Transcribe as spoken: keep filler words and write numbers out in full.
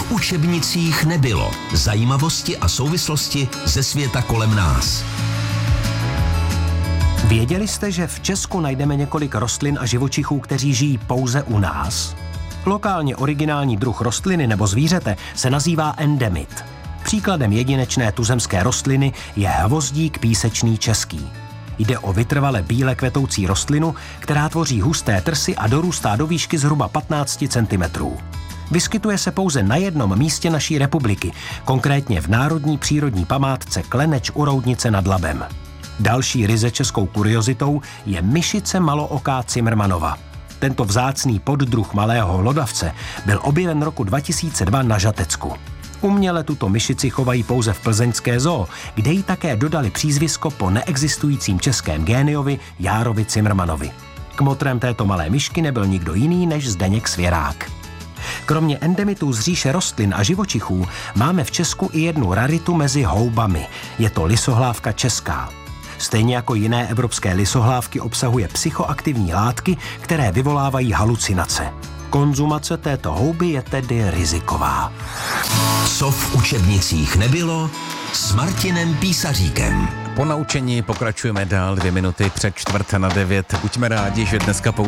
v učebnicích nebylo. Zajímavosti a souvislosti ze světa kolem nás. Věděli jste, že v Česku najdeme několik rostlin a živočichů, kteří žijí pouze u nás? Lokálně originální druh rostliny nebo zvířete se nazývá endemit. Příkladem jedinečné tuzemské rostliny je hvozdík písečný český. Jde o vytrvale bíle kvetoucí rostlinu, která tvoří husté trsy a dorůstá do výšky zhruba patnáct centimetrů. Vyskytuje se pouze na jednom místě naší republiky, konkrétně v Národní přírodní památce Kleneč u Roudnice nad Labem. Další ryze českou kuriozitou je myšice malooká Cimrmanova. Tento vzácný poddruh malého hlodavce byl objeven roku dva tisíce dva na Žatecku. Uměle tuto myšici chovají pouze v plzeňské zoo, kde jí také dodali přízvisko po neexistujícím českém géniovi Járovi Cimrmanovi. Kmotrem této malé myšky nebyl nikdo jiný než Zdeněk Svěrák. Kromě endemitů z říše rostlin a živočichů máme v Česku i jednu raritu mezi houbami. Je to lisohlávka česká. Stejně jako jiné evropské lisohlávky obsahuje psychoaktivní látky, které vyvolávají halucinace. Konzumace této houby je tedy riziková. Co v učebnicích nebylo s Martinem Písaříkem. Po naučení pokračujeme dál dvě minuty před čtvrt na devět. Buďme rádi, že dneska pouze